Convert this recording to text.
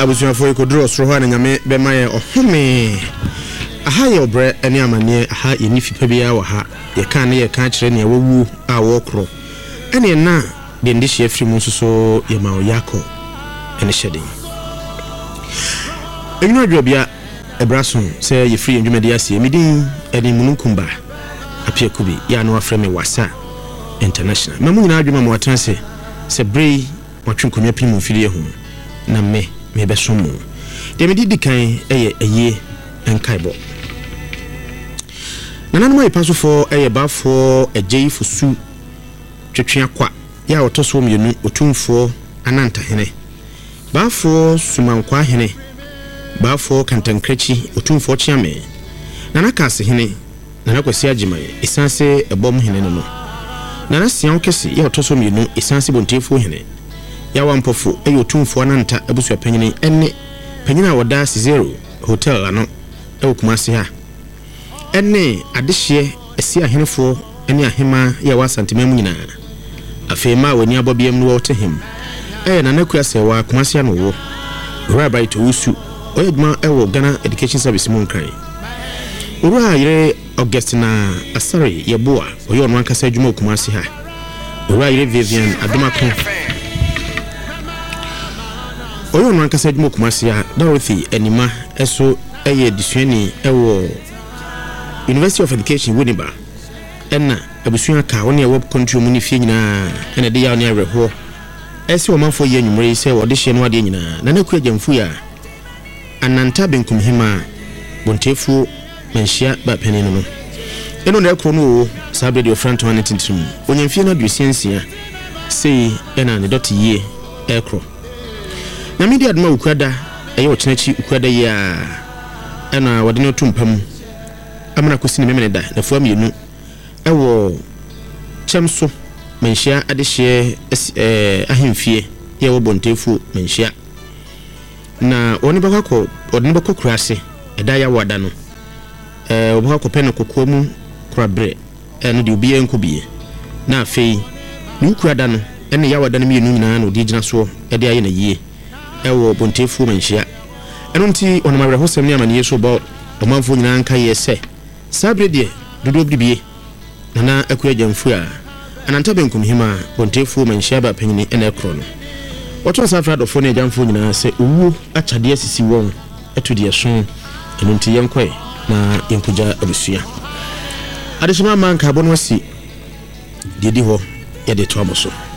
abusuafo ekodro soro ha na nyame be maye ohome aha ye obre ene amane aha ye ni fipa bia wa ha ye kan ne ye kan kire ne wawu a wo kro ene na de ndishi afiri mu so ye ma oyako ene hyede enyu adwabia ebrason se ye free ndwumade ase midin ene mununkumba apia kubi ya no afre me wasa international mamu nyina adwuma mo watanse se brei watwenkonwa pimu mfiri ho na me besomo de medidi kan eye enkaibo nananu mai pasofo eye bafo ejei fusu twetwea kwa ya otoso mienu otumfo ananta hene bafo sumankwa hene bafo kantankrechi otumfo chiame nanakase hene nanakwasi agimaye isanse ebom hene no nana sian kese ya otoso mienu isanse bontefo hene ya wampofo eye otumfo ananta abusua panyini enne panyina wada 0 hotel ano Kumasi ha enne adehye esi ahenefo ene ahema ya wasantema mu nyina afema wani abobiam no wotehem na nakua sewa Kumasi ano wo rabbi to usu oyedma ewo Ghana Education Service mu nkran ora yire Augustina Asare yeboa oyo no ankasa adwuma Kumasi ha ora yire Vivian Adomako oyo no ankasa adwuma Kumasi ha Dorothy Enima eso eye disuani ewo University of Education Winneba enna abusua ka woni e web country mu ni fie nyina ena de ya ne areho ese o manfo ye nwumre se wo de hye no ade nyina na naku agyamfu ya ananta benkum hima bontefu menhia ba paninu no eno na ekro no sabe de front one tintim onyamfie na dusiansia sei ena ne dot ye ekro na media adma ukada eye o kyenachi ukada ya ena wade no tumpam amana kosini memene da na fuam yenu ewo chamso menhia adehye ahemfie ye wo bontefu menhia na oni bakako odni bakokura ase eda ya wada no obakako pene kokko mu krabre no de obi enkobie na afei ni ukurada no ene ya wada no mienu nyina no de gina so ede aye na yie ewo bontefu menhia eno nti onamawre hosem ni amane yeso ba omanfo nyina nka yese sabre de dodo bibie nana akua jamfu a ananta benkum hima bontefu menhia ba panyini ene ekro no wato safra do fone jamfu nyina se owu achade asisi won atudi eso eno nti yenkwe na yenkuja abusua adesoma manka bonwasi didi ho yede to amoso